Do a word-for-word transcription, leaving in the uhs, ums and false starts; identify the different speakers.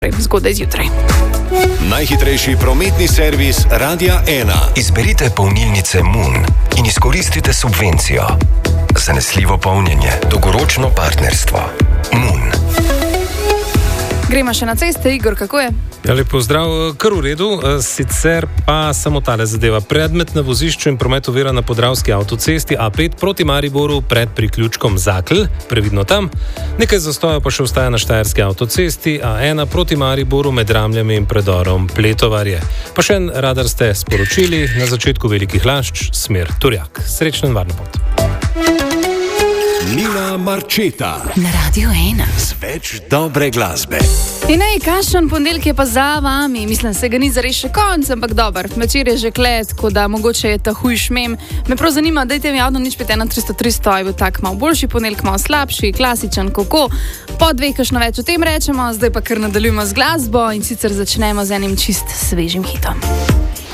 Speaker 1: Zgodaj zjutraj.
Speaker 2: Najhitrejši prometni servis Radia ena.
Speaker 3: Izberite polnilnice Moon in izkoristite subvencijo. Zanesljivo polnjenje, dolgoročno partnerstvo. Moon.
Speaker 1: Gremo še na ceste, Igor, kako je?
Speaker 4: Ja, lepo zdrav, kar v redu, sicer pa samo tale zadeva. Predmet na vozišču in promet ovira na Podravski avtocesti A pet proti Mariboru pred priključkom Zakl, previdno tam. Nekaj zastoja pa še ostaja na Štajerski avtocesti A ena proti Mariboru med Ramljami in predorom Pletovarje. Pa še en radar ste sporočili na začetku Velikih Lašč, smer Turjak. Srečno in varno pot.
Speaker 2: Nina Marčeta.
Speaker 5: Na Radio ena.
Speaker 2: Z več dobre glasbe.
Speaker 1: In ej, kakšen ponedeljek je pa za vami. Mislim, se ga ni zares še konc, ampak dober. Večer je že klet, tako da mogoče je ta huj šmem. Me prav zanima, dajte mi javno nič pet ena tristo tristo, je bil tak malo boljši ponedeljek, malo slabši, klasičen, kako. Po dveh kakšno več o tem rečemo, zdaj pa kar nadaljujemo z glasbo in sicer začnemo z enim čist svežim hitom.